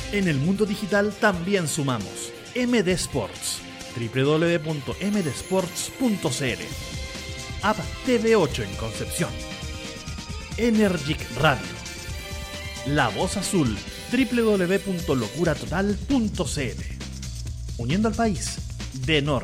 En el mundo digital también sumamos. MD Sports, www.mdsports.cl. App TV8 en Concepción. Energic Radio. La Voz Azul, www.locuratotal.cl. Uniendo al país de norte